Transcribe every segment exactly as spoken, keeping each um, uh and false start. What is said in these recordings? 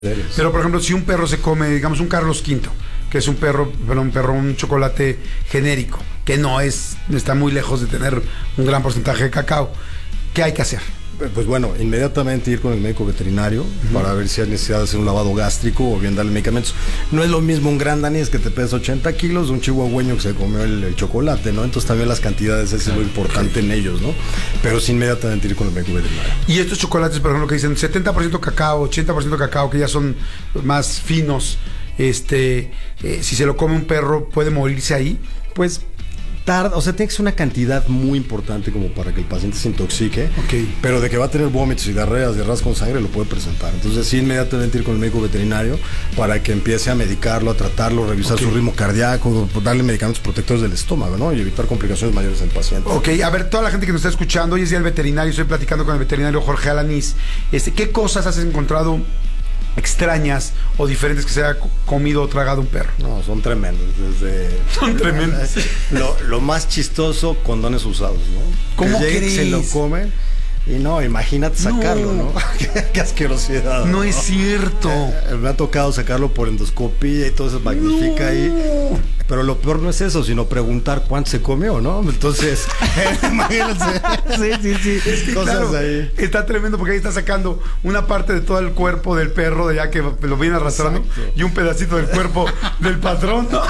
Pero, por ejemplo, si un perro se come, digamos, un Carlos Quinto, que es un perro, bueno, un perro, un chocolate genérico, que no es, está muy lejos de tener un gran porcentaje de cacao, ¿qué hay que hacer? Pues bueno, inmediatamente ir con el médico veterinario uh-huh. para ver si hay necesidad de hacer un lavado gástrico o bien darle medicamentos. No es lo mismo un gran danés que te pesa ochenta kilos de un chihuahueño que se comió el, el chocolate, ¿no? Entonces también las cantidades es lo importante en ellos, ¿no? Pero sí inmediatamente ir con el médico veterinario. Y estos chocolates, por ejemplo, que dicen setenta por ciento cacao, ochenta por ciento cacao, que ya son más finos, este, eh, si se lo come un perro, ¿puede morirse ahí? Pues tarda, o sea, tiene que ser una cantidad muy importante como para que el paciente se intoxique, okay. Pero de que va a tener vómitos y diarreas, diarreas con sangre, lo puede presentar. Entonces sí, inmediatamente ir con el médico veterinario para que empiece a medicarlo, a tratarlo, revisar okay. su ritmo cardíaco, darle medicamentos protectores del estómago, ¿no? Y evitar complicaciones mayores en el paciente. Ok, a ver, toda la gente que nos está escuchando, hoy es día del veterinario, estoy platicando con el veterinario Jorge Alanís. Este, ¿qué cosas has encontrado extrañas o diferentes que se haya comido o tragado un perro? No, son tremendos. Desde son tremendos. Lo, lo más chistoso, condones usados, ¿no? ¿Cómo que crees? Se lo comen y no, imagínate sacarlo, ¿no? ¿no? qué, qué asquerosidad. No, ¿no? Es cierto. Eh, me ha tocado sacarlo por endoscopía y todo se magnifica no. ahí. Pero lo peor no es eso, sino preguntar cuánto se comió, ¿no? Entonces, imagínense. Sí, sí, sí. Es que, cosas claro, ahí. Está tremendo porque ahí está sacando una parte de todo el cuerpo del perro, de allá que lo viene arrastrando, exacto. Y un pedacito del cuerpo del patrón, ¿no?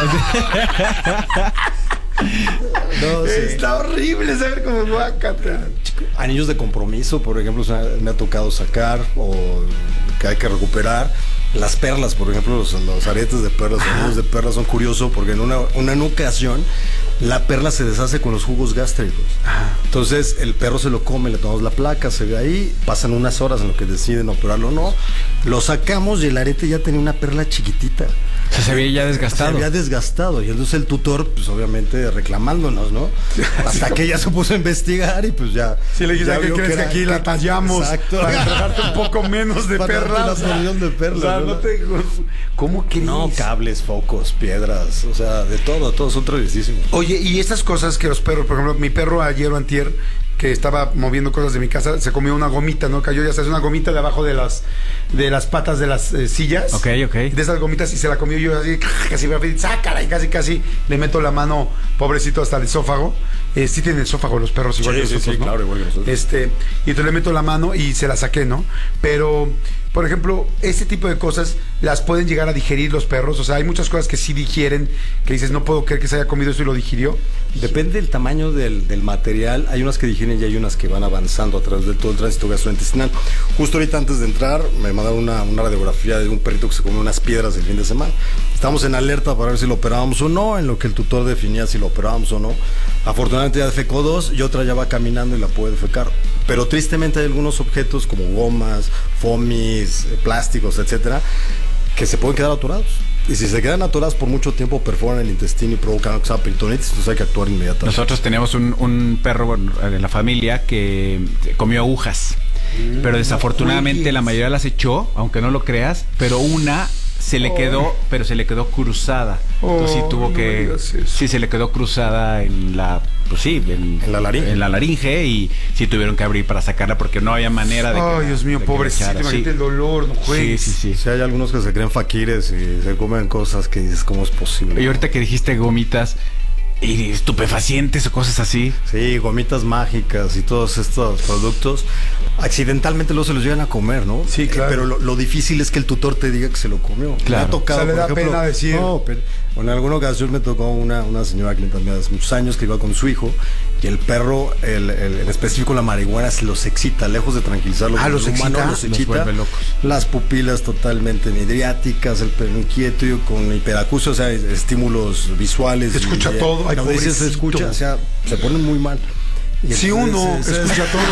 No, sí. Está horrible saber cómo guácata. Anillos de compromiso, por ejemplo, o sea, me ha tocado sacar o que hay que recuperar. Las perlas, por ejemplo, los, los aretes de perlas, los anillos de perlas son curiosos porque en una, una, una ocasión la perla se deshace con los jugos gástricos. Ajá. Entonces el perro se lo come, le tomamos la placa, se ve ahí, pasan unas horas en lo que deciden operarlo o no, lo sacamos y el arete ya tenía una perla chiquitita. O sea, se había ya desgastado. Se había desgastado y entonces el tutor, pues obviamente reclamándonos, ¿no? Hasta sí. que ella se puso a investigar y pues ya. Sí, le dije, ¿qué crees que, que aquí que, la tallamos? Exacto. Para entregarte un poco menos de perlas. Una porción de perlas. O sea, no te, ¿cómo crees? No, cables, focos, piedras, o sea, de todo, todos son travestísimos. Oye, y estas cosas que los perros, por ejemplo, mi perro ayer o antier, que estaba moviendo cosas de mi casa, se comió una gomita, ¿no? Cayó, ya sabes, una gomita de abajo de las de las patas de las eh, sillas. Ok, ok. De esas gomitas y se la comió yo así, casi, sácala, y casi, casi le meto la mano, pobrecito, hasta el esófago. Eh, sí tienen el esófago los perros igual sí, que nosotros, sí, sí, ¿no? Claro, igual que nosotros. Este, y entonces le meto la mano y se la saqué, ¿no? Pero, por ejemplo, este tipo de cosas las pueden llegar a digerir los perros. O sea, hay muchas cosas que sí digieren, que dices, no puedo creer que se haya comido eso y lo digirió. Depende del tamaño del, del material. Hay unas que digieren y hay unas que van avanzando a través de todo el tránsito gastrointestinal. Justo ahorita antes de entrar me mandaron una, una radiografía de un perrito que se comió unas piedras el fin de semana. Estamos en alerta para ver si lo operábamos o no, en lo que el tutor definía si lo operábamos o no. Afortunadamente ya defecó dos y otra ya va caminando y la puede defecar. Pero tristemente hay algunos objetos como gomas, foamies, plásticos, etcétera, que se pueden quedar atorados. Y si se quedan atorados por mucho tiempo, perforan el intestino y provocan o sea, peritonitis, entonces hay que actuar inmediatamente. Nosotros teníamos un, un perro bueno, en la familia que comió agujas, mm, pero desafortunadamente la mayoría las echó, aunque no lo creas, pero una se le quedó, oh. pero se le quedó cruzada. Oh, entonces sí tuvo no que, sí se le quedó cruzada en la, pues sí, en, en la laringe, en la laringe y sí tuvieron que abrir para sacarla porque no había manera de. Ay, que, Dios mío, pobrecito, imagínate sí. el dolor, no juegues. Sí, sí, sí. Sí, hay algunos que se creen faquires y se comen cosas que dices, ¿cómo es posible? Y ahorita que dijiste gomitas y estupefacientes o cosas así. Sí, gomitas mágicas y todos estos productos accidentalmente luego se los llegan a comer, ¿no? Sí, claro. Eh, pero lo, lo difícil es que el tutor te diga que se lo comió. Claro. Me ha tocado, o sea, le da por ejemplo, pena decir. No, pero en alguna ocasión me tocó una, una señora clienta mía hace muchos años que iba con su hijo y el perro, el, el, en específico la marihuana, se los excita, lejos de tranquilizarlos. Ah, los humanos, excita. Los excita. Los vuelve locos. Las pupilas totalmente midriáticas, el perro inquieto y con hiperacusia, o sea, estímulos visuales. Se escucha y, todo. Ay, cuando dices se escucha, o sea, se ponen muy mal. Y si uno se, se, escucha todo.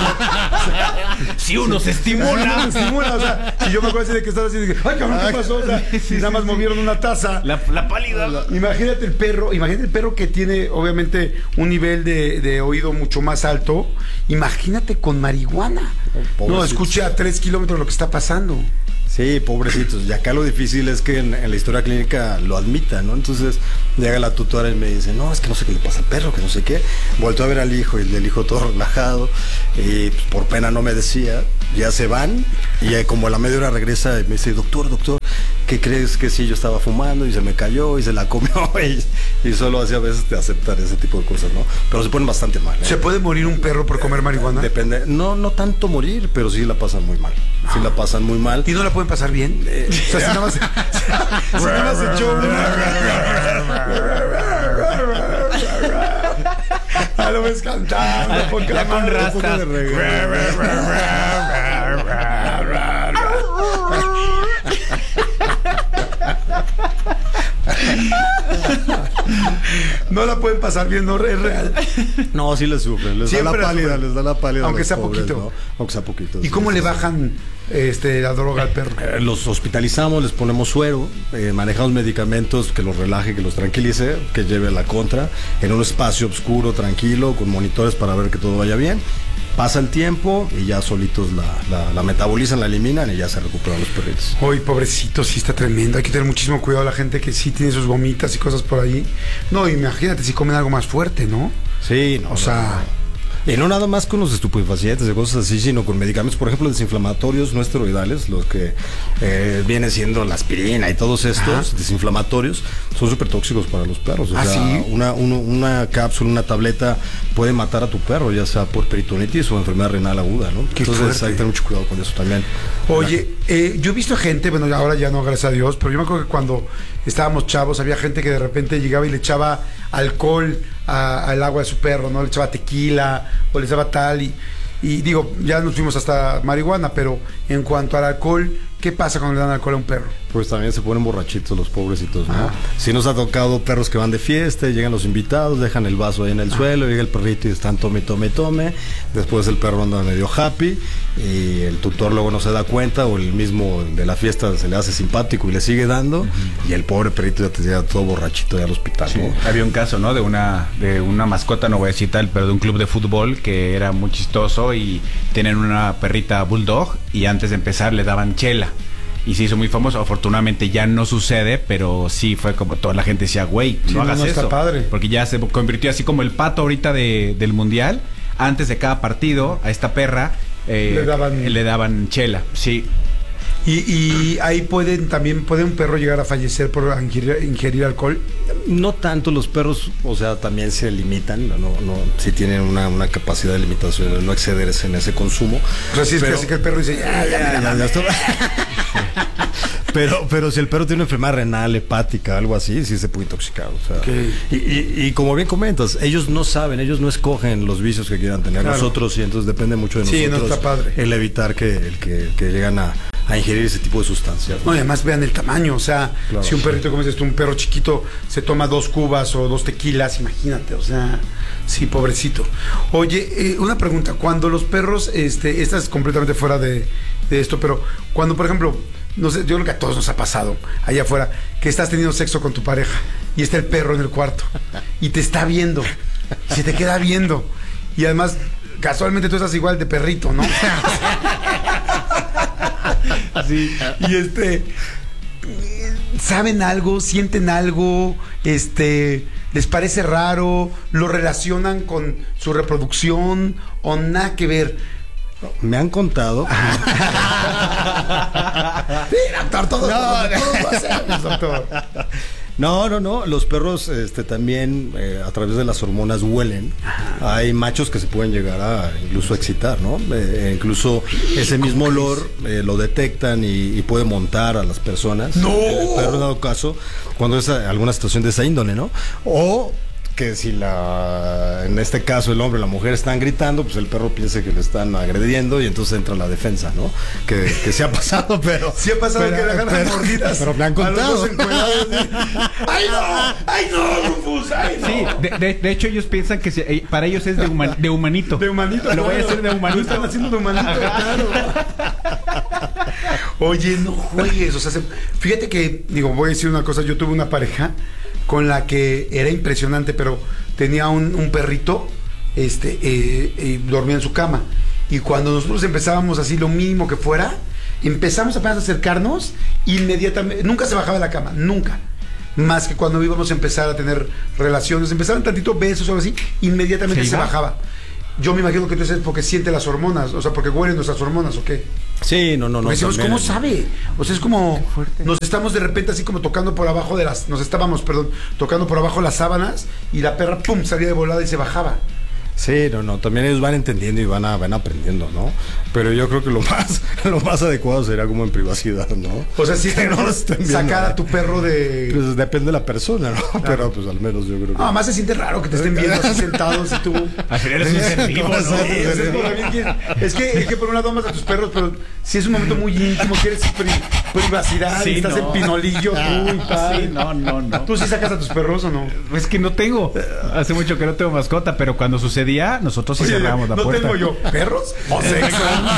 Si uno se estimula. Se estimula, o sea, si yo me acuerdo así de que estaba así de que, ay, cabrón, ¿qué pasó? O sea, si sí, nada más sí, movieron una taza. La, la pálida. La, imagínate el perro, imagínate el perro que tiene, obviamente, un nivel de, de oído mucho más alto. Imagínate con marihuana. Oh, no, escuche a tres kilómetros lo que está pasando. Sí, pobrecitos. Y acá lo difícil es que en, en la historia clínica lo admitan, ¿no? Entonces llega la tutora y me dice, no, es que no sé qué le pasa al perro, que no sé qué. Volteo a ver al hijo y el hijo todo relajado. Y pues, por pena no me decía. Ya se van y ya como a la media hora regresa y me dice, doctor, doctor, ¿qué crees que sí? Yo estaba fumando y se me cayó y se la comió y, y solo hacía a veces de aceptar ese tipo de cosas, ¿no? Pero se ponen bastante mal, ¿eh? ¿Se puede morir un perro por comer marihuana? Depende, no, no tanto morir, pero sí la pasan muy mal. Sí la pasan muy mal. ¿Y no la pueden pasar bien? Eh, o sea, si nada más, si nada más echó ah, lo ves cantando, ya, ya con rastas. No la pueden pasar bien, no es real. No, sí les sufren, les Siempre da la pálida, sufren. les da la pálida. Aunque sea pobres, poquito. ¿no? Aunque sea poquito. ¿Y sí, cómo sí, le sí. bajan este, la droga al perro? Eh, los hospitalizamos, les ponemos suero, eh, manejamos medicamentos que los relaje, que los tranquilice, que lleve a la contra, en un espacio oscuro, tranquilo, con monitores para ver que todo vaya bien. Pasa el tiempo y ya solitos la, la, la metabolizan, la eliminan y ya se recuperan los perritos. Uy, pobrecito, sí está tremendo. Hay que tener muchísimo cuidado a la gente que sí tiene sus gomitas y cosas por ahí. No, imagínate si comen algo más fuerte, ¿no? Sí, no. O sea... no, no. Y no nada más con los estupefacientes y cosas así, sino con medicamentos, por ejemplo, desinflamatorios no esteroidales, los que eh, viene siendo la aspirina y todos estos Ajá. desinflamatorios, son súper tóxicos para los perros. O ¿Ah, sea, sí? una, uno- una cápsula, una tableta puede matar a tu perro, ya sea por peritonitis o enfermedad renal aguda, ¿no? Qué Entonces fuerte. hay que tener mucho cuidado con eso también. Oye, eh, yo he visto gente, bueno, ahora ya no, gracias a Dios, pero yo me acuerdo que cuando estábamos chavos había gente que de repente llegaba y le echaba alcohol a- al agua de su perro, ¿no? Le echaba tequila o le echaba tal y, y digo, ya nos fuimos hasta marihuana, pero en cuanto al alcohol, ¿qué pasa cuando le dan alcohol a un perro? Pues también se ponen borrachitos los pobrecitos, ¿no? Ah. Si nos ha tocado perros que van de fiesta, llegan los invitados, dejan el vaso ahí en el suelo, llega el perrito y están tome, tome, tome. Después el perro anda medio happy y el tutor luego no se da cuenta o el mismo de la fiesta se le hace simpático y le sigue dando y el pobre perrito ya te llega todo borrachito ya al hospital, Sí, ¿no? había un caso, ¿no? De una de una mascota, no voy a decir tal, pero de un club de fútbol que era muy chistoso y tienen una perrita bulldog y antes de empezar le daban chela y se hizo muy famoso. Afortunadamente ya no sucede, pero sí fue como toda la gente decía, güey, Sí, no no, hagas no está eso, padre. porque ya se convirtió así como el Pato ahorita de, del mundial. Antes de cada partido a esta perra eh, Le daban- le daban chela, sí. Y, y ahí pueden también, ¿puede un perro llegar a fallecer por ingerir, ingerir alcohol? No tanto los perros, o sea, también se limitan, no, no, si tienen una, una capacidad de limitación de no excederse en ese consumo. O sea, si es Pero- que así que el perro dice, ya, ya, ya, Ya, ya estoy- pero, pero si el perro tiene una enfermedad renal, hepática, algo así, sí se puede intoxicar. O sea, Ok. y, y, y como bien comentas, ellos no saben, ellos no escogen los vicios que quieran tener. Claro. Nosotros sí, entonces depende mucho de Sí, no nosotros está padre. el evitar que, el que, que llegan a, a ingerir ese tipo de sustancias. No, y además vean el tamaño, o sea, Claro, si un sí. perrito, como dices tú, un perro chiquito se toma dos cubas o dos tequilas, imagínate, o sea, sí, pobrecito. Oye, eh, una pregunta, cuando los perros, este, esta es completamente fuera de, de esto, pero cuando, por ejemplo, no sé, yo creo que a todos nos ha pasado allá afuera, que estás teniendo sexo con tu pareja y está el perro en el cuarto y te está viendo, y se te queda viendo, y además, casualmente tú estás igual de perrito, ¿no? Así. Y este, ¿saben algo? ¿Sienten algo? Este, ¿les parece raro? ¿Lo relacionan con su reproducción? ¿O nada que ver? Me han contado. Sí, doctor, todos, todos, todos lo hacemos, doctor. No, no, no. Los perros este, también eh, a través de las hormonas huelen. Hay machos que se pueden llegar a incluso excitar, ¿no? Eh, incluso ese mismo olor eh, lo detectan y, y puede montar a las personas. ¡No! El perro en dado caso, cuando es a- alguna situación de esa índole, ¿no? O que si la, en este caso el hombre y la mujer están gritando, pues el perro piensa que le están agrediendo y entonces entra la defensa, ¿no? Que, que se ha pasado, pero... Sí ha pasado pero- que dejan las pero- mordidas. Pero me han a los contado. dos encuerados, así. ¡Ay, no! ¡Ay, no, Rufus! ¡Ay, no! Sí, de, de- de hecho ellos piensan que se- eh, para ellos es de, human- de humanito. De humanito. Lo voy a claro. hacer de Lo humanito. están haciendo de humanito, claro. Oye, no juegues. O sea, se- fíjate que, digo, voy a decir una cosa. Yo tuve una pareja con la que era impresionante, pero tenía un, un perrito, este, eh, y dormía en su cama. Y cuando nosotros empezábamos así, lo mínimo que fuera, empezamos apenas a acercarnos, inmediatamente, nunca se bajaba de la cama, nunca. Más que cuando íbamos a empezar a tener relaciones, empezaban tantito besos o algo así, inmediatamente se, se bajaba. Yo me imagino que entonces es porque siente las hormonas, o sea, porque huelen nuestras hormonas, ¿o qué? Sí, no, no, no. Decimos, ¿cómo sabe? O sea, es como, nos estamos de repente así como tocando por abajo de las, nos estábamos, perdón, tocando por abajo las sábanas y la perra, pum, salía de volada y se bajaba. Sí, no, no, también ellos van entendiendo y van, a, van aprendiendo, ¿no? Pero yo creo que lo más lo más adecuado sería como en privacidad, ¿no? O sea, sí, que no sacar a tu perro de... Pues depende de la persona, ¿no? Claro. Pero pues al menos yo creo que... Ah, más se siente raro que te estén viendo así sentados y tú... Al final eres un ser vivo, ¿no? Sí, es, es, que, es que por un lado amas a tus perros, pero si es un momento muy íntimo, quieres pri privacidad, sí, estás no. en pinolillo, tú y tal. Sí, no, no, no. ¿Tú sí sacas a tus perros o no? Es que no tengo. Hace mucho que no tengo mascota, pero cuando sucedía, nosotros sí cerrábamos la no puerta. ¿No tengo yo perros o sexo?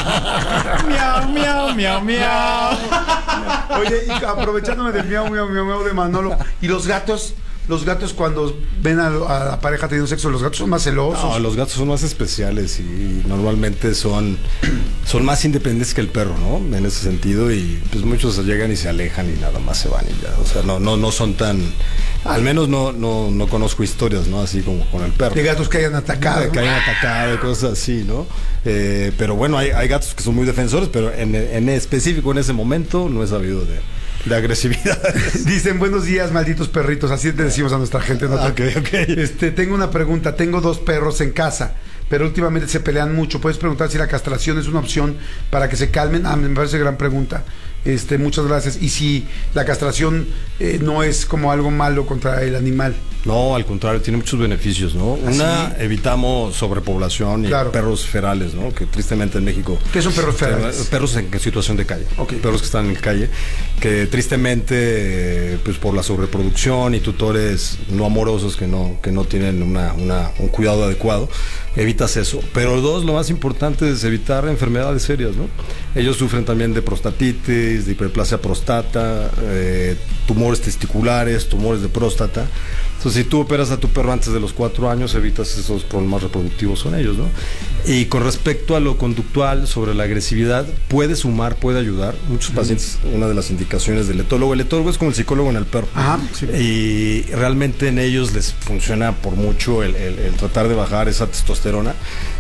Miau, miau, miau, miau. Oye, y aprovechándome del miau, miau, miau, miau de Manolo, ¿y los gatos? Los gatos cuando ven a, a la pareja teniendo sexo, los gatos son más celosos. No, los gatos son más especiales y normalmente son, son más independientes que el perro, ¿no? En ese sentido, y pues muchos llegan y se alejan y nada más se van y ya. O sea, no, no, no son tan... Al menos no, no, no conozco historias, ¿no? Así como con el perro. De gatos que hayan atacado. De que hayan atacado y cosas así, ¿no? Eh, pero bueno, hay, hay gatos que son muy defensores, pero en, en específico en ese momento no he sabido de... de agresividad. Dicen, buenos días, malditos perritos. Así te decimos a nuestra gente, ¿no? Ok, ok. Este, tengo una pregunta. Tengo dos perros en casa, pero últimamente se pelean mucho. ¿Puedes preguntar si la castración es una opción para que se calmen? Ah, me parece gran pregunta. Este, muchas gracias. Y si la castración eh, no es como algo malo contra el animal. No, al contrario, tiene muchos beneficios, ¿no? ¿Ah, Una, sí? Evitamos sobrepoblación y claro. perros ferales, ¿no? Que tristemente en México... ¿Qué son perros ferales? Perros en situación de calle. Okay. Perros que están en calle, que tristemente, pues por la sobreproducción y tutores no amorosos que no, que no tienen una, una, un cuidado adecuado, evitas eso. Pero dos, lo más importante es evitar enfermedades serias, ¿no? Ellos sufren también de prostatitis, de hiperplasia prostata, eh, tumores testiculares, tumores de próstata. Entonces, si tú operas a tu perro antes de los cuatro años, evitas esos problemas reproductivos con ellos, ¿no? Y con respecto a lo conductual, sobre la agresividad, puede sumar, puede ayudar. Muchos pacientes, una de las indicaciones del etólogo, el etólogo es como el psicólogo en el perro. Ajá, sí. Y realmente en ellos les funciona por mucho el, el, el tratar de bajar esa testosterona.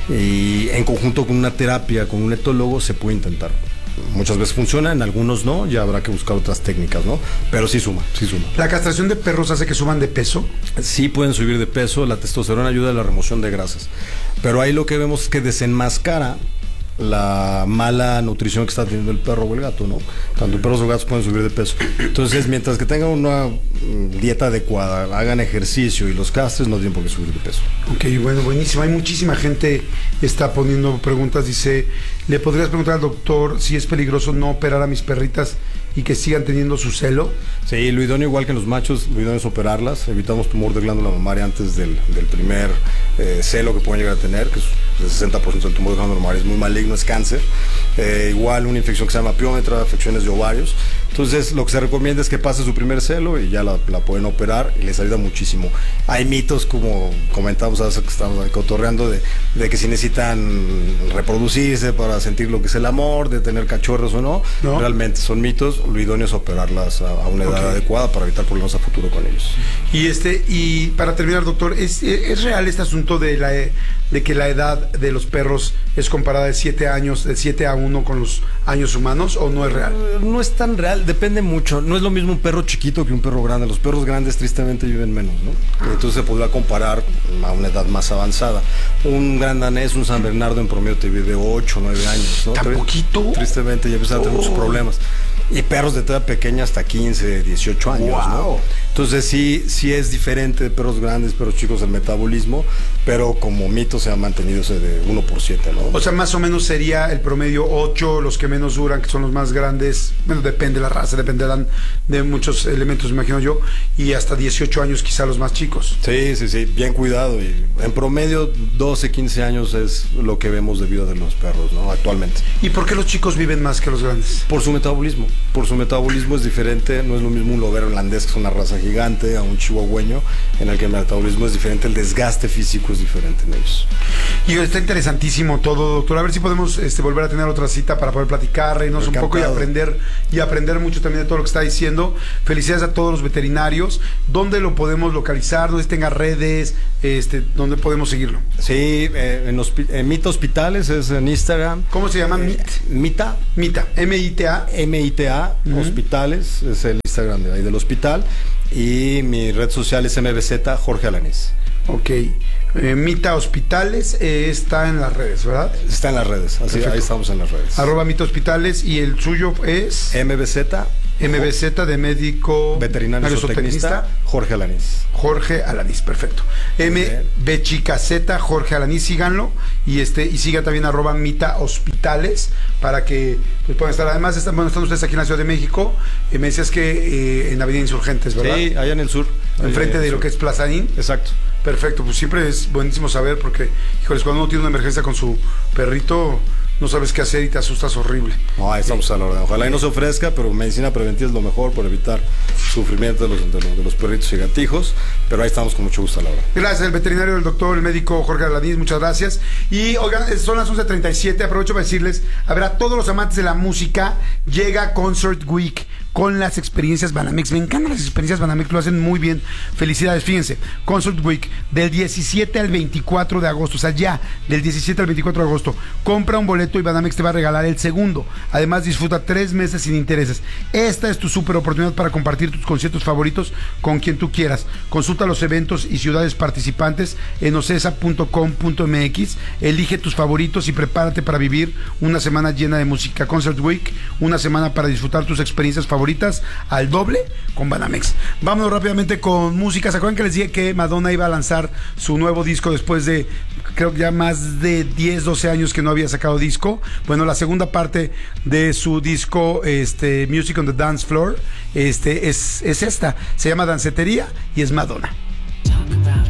Y en conjunto con una terapia, con un etólogo, se puede intentar. Muchas veces funciona, en algunos no, ya habrá que buscar otras técnicas, ¿no? Pero sí suma, sí suma. ¿La castración de perros hace que suban de peso? Sí pueden subir de peso, la testosterona ayuda a la remoción de grasas, pero ahí lo que vemos es que desenmascara la mala nutrición que está teniendo el perro o el gato, ¿no? Tanto perros o gatos pueden subir de peso. Entonces, mientras que tengan una dieta adecuada, hagan ejercicio y los castres, no tienen por qué subir de peso. Ok, bueno, buenísimo. Hay muchísima gente que está poniendo preguntas. Dice, ¿le podrías preguntar al doctor si es peligroso no operar a mis perritas y que sigan teniendo su celo? Sí, lo idóneo, igual que en los machos, lo idóneo es operarlas. Evitamos tumor de glándula mamaria antes del, del primer eh, celo que pueden llegar a tener, que es el sesenta por ciento del tumor de glándula mamaria es muy maligno, es cáncer. Eh, igual una infección que se llama piómetra, afecciones de ovarios. Entonces, lo que se recomienda es que pase su primer celo y ya la, la pueden operar y les ayuda muchísimo. Hay mitos, como comentamos hace que estamos cotorreando, de, de que si necesitan reproducirse para sentir lo que es el amor, de tener cachorros o no, ¿no? Realmente son mitos. Lo idóneo es operarlas a, a una edad okay. adecuada para evitar problemas a futuro con ellos. Y este y para terminar, doctor, ¿es, es real este asunto de la de que la edad de los perros es comparada de siete años, de siete a uno con los años humanos, o no es real? No es tan real, depende mucho. No es lo mismo un perro chiquito que un perro grande. Los perros grandes tristemente viven menos, ¿no? Entonces se podrá comparar a una edad más avanzada. Un gran danés, un San Bernardo en promedio te vive ocho, nueve años, ¿no? ¿Tan poquito? Tristemente ya empiezan a tener oh. muchos problemas. Y perros de edad pequeña hasta quince, dieciocho años, wow. ¿no? Entonces sí, sí es diferente de perros grandes, perros chicos el metabolismo, pero como mito se ha mantenido ese de uno por siete, ¿no? O sea, más o menos sería el promedio ocho, los que menos duran, que son los más grandes, bueno, depende de la raza, dependerán de muchos elementos, me imagino yo, y hasta dieciocho años quizá los más chicos. Sí, sí, sí, bien cuidado, y en promedio doce, quince años es lo que vemos de vida de los perros, ¿no? Actualmente. ¿Y por qué los chicos viven más que los grandes? Por su metabolismo. por su metabolismo es diferente, no es lo mismo un lobero holandés, que es una raza gigante, a un chihuahueño, en el que el metabolismo es diferente, el desgaste físico es diferente en ellos. Y está interesantísimo todo, doctor. A ver si podemos este, volver a tener otra cita para poder platicar, reírnos un poco y aprender, y aprender mucho también de todo lo que está diciendo. Felicidades a todos los veterinarios. ¿Dónde lo podemos localizar? ¿Dónde tenga redes? Este, ¿Dónde podemos seguirlo? Sí, eh, en, en Mita Hospitales es en Instagram. ¿Cómo se llama? Eh, Mita. Mita. M I T A. M I T A Uh-huh. Hospitales, es el Instagram de ahí del hospital, y mi red social es M B Z Jorge Alanís. Ok, eh, Mita Hospitales eh, está en las redes, ¿verdad? Está en las redes, así Perfecto. Ahí estamos en las redes. Arroba Mita Hospitales, y el suyo es M B Z M B Z de médico veterinario zootecnista Jorge Alanís. Jorge Alanís, perfecto. M B chica Z Jorge Alanís, síganlo, y este y sigan también arroba Mita Hospitales para que pues, puedan estar. Además, están, bueno, están ustedes aquí en la Ciudad de México. Eh, me decías que eh, en Avenida Insurgentes, ¿verdad? Sí, allá en el sur. Enfrente de lo que es Plazaín. Exacto. Perfecto, pues siempre es buenísimo saber porque, híjoles, cuando uno tiene una emergencia con su perrito, no sabes qué hacer y te asustas horrible. No, ahí estamos a la orden. Ojalá y no se ofrezca, pero medicina preventiva es lo mejor por evitar sufrimiento de los, de los, de los perritos y gatijos, pero ahí estamos con mucho gusto a la hora. Gracias, el veterinario, el doctor, el médico Jorge Alanís, muchas gracias. Y oigan, son las once treinta y siete, aprovecho para decirles, a ver, a todos los amantes de la música, llega Concert Week con las experiencias Banamex. Me encantan las experiencias Banamex, lo hacen muy bien. Felicidades, fíjense, Concert Week del diecisiete al veinticuatro de agosto, o sea, ya, del diecisiete al veinticuatro de agosto. Compra un boleto y Banamex te va a regalar el segundo. Además, disfruta tres meses sin intereses. Esta es tu súper oportunidad para compartir tus conciertos favoritos con quien tú quieras. Consulta los eventos y ciudades participantes en ocesa punto com punto m x. Elige tus favoritos y prepárate para vivir una semana llena de música. Concert Week, una semana para disfrutar tus experiencias favoritas al doble con Banamex. Vámonos rápidamente con música. ¿Se acuerdan que les dije que Madonna iba a lanzar su nuevo disco después de, creo que ya más de diez, doce años que no había sacado disco? Bueno, la segunda parte de su disco, este, Music on the Dance Floor, este, es, es esta. Se llama Dancetería y es Madonna.